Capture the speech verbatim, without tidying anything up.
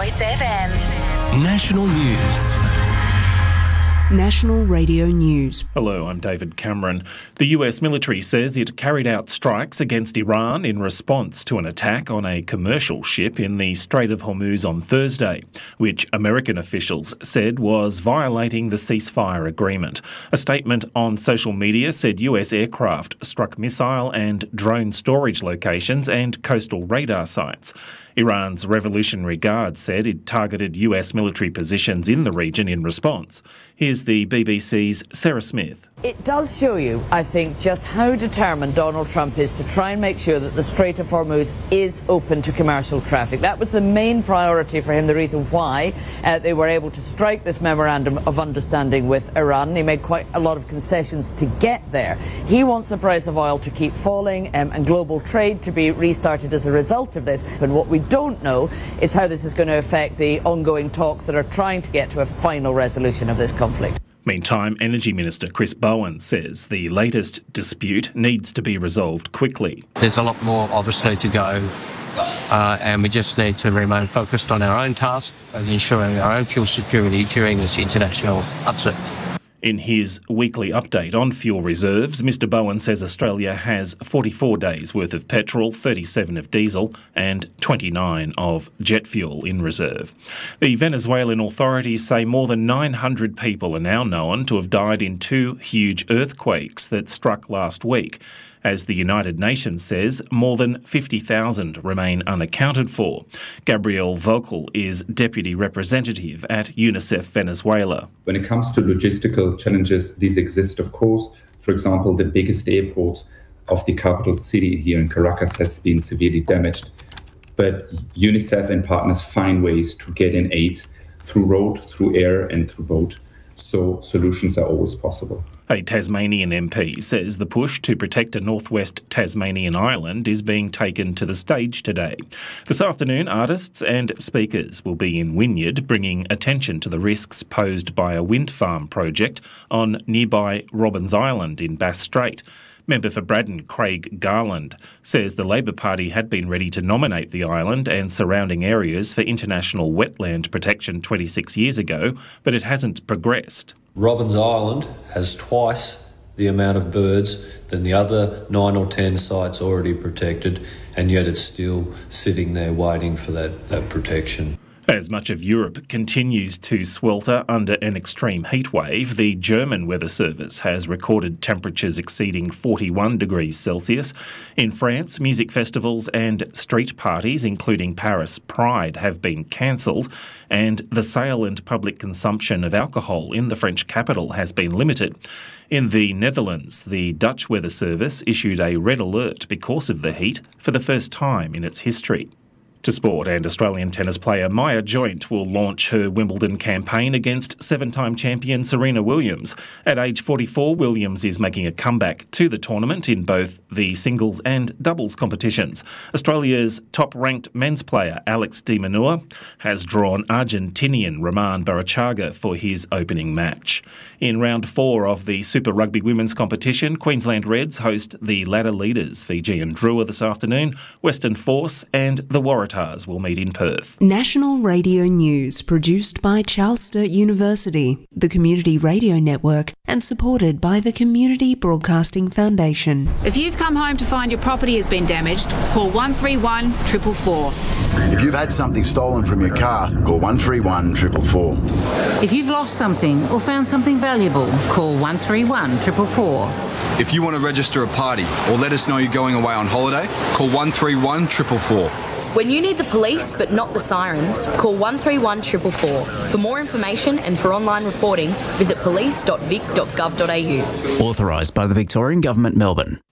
Choice F M. National News. National Radio News. Hello, I'm David Cameron. The U S military says it carried out strikes against Iran in response to an attack on a commercial ship in the Strait of Hormuz on Thursday, which American officials said was violating the ceasefire agreement. A statement on social media said U S aircraft struck missile and drone storage locations and coastal radar sites. Iran's Revolutionary Guard said it targeted U S military positions in the region in response. Here's the B B C's Sarah Smith. It does show you, I think, just how determined Donald Trump is to try and make sure that the Strait of Hormuz is open to commercial traffic. That was the main priority for him, the reason why uh, they were able to strike this memorandum of understanding with Iran. He made quite a lot of concessions to get there. He wants the price of oil to keep falling um, and global trade to be restarted as a result of this. But what we don't know is how this is going to affect the ongoing talks that are trying to get to a final resolution of this conflict. Meantime, Energy Minister Chris Bowen says the latest dispute needs to be resolved quickly. There's a lot more, obviously, to go, uh, and we just need to remain focused on our own task and ensuring our own fuel security during this international upset. In his weekly update on fuel reserves, Mr Bowen says Australia has forty-four days worth of petrol, thirty-seven of diesel and twenty-nine of jet fuel in reserve. The Venezuelan authorities say more than nine hundred people are now known to have died in two huge earthquakes that struck last week. As the United Nations says, more than fifty thousand remain unaccounted for. Gabriel Vocal is Deputy Representative at UNICEF Venezuela. When it comes to logistical challenges, these exist, of course. For example, the biggest airport of the capital city here in Caracas has been severely damaged. But UNICEF and partners find ways to get in aid through road, through air and through boat. So solutions are always possible. A Tasmanian M P says the push to protect a northwest Tasmanian island is being taken to the stage today. This afternoon, artists and speakers will be in Wynyard, bringing attention to the risks posed by a wind farm project on nearby Robbins Island in Bass Strait. Member for Braddon, Craig Garland, says the Labor Party had been ready to nominate the island and surrounding areas for international wetland protection twenty-six years ago, but it hasn't progressed. Robbins Island has twice the amount of birds than the other nine or ten sites already protected, and yet it's still sitting there waiting for that, that protection. As much of Europe continues to swelter under an extreme heat wave, the German Weather Service has recorded temperatures exceeding forty-one degrees Celsius. In France, music festivals and street parties, including Paris Pride, have been cancelled, and the sale and public consumption of alcohol in the French capital has been limited. In the Netherlands, the Dutch Weather Service issued a red alert because of the heat for the first time in its history. To sport, and Australian tennis player Maya Joint will launch her Wimbledon campaign against seven-time champion Serena Williams. At age forty-four, Williams is making a comeback to the tournament in both the singles and doubles competitions. Australia's top-ranked men's player Alex de Minaur has drawn Argentinian Roman Barrachaga for his opening match. In round four of the Super Rugby Women's competition, Queensland Reds host the ladder leaders Fijian Drua this afternoon. Western Force and the Waratahs will meet in Perth. National Radio News, produced by Charles Sturt University, the Community Radio Network, and supported by the Community Broadcasting Foundation. If you've come home to find your property has been damaged, call one three one, four four four. If you've had something stolen from your car, call one three one, four four four. If you've lost something or found something valuable, call one three one, four four four. If you want to register a party or let us know you're going away on holiday, call one three one, four four four. When you need the police but not the sirens, call one three one, four four four. For more information and for online reporting, visit police dot vic dot gov dot a u. Authorised by the Victorian Government, Melbourne.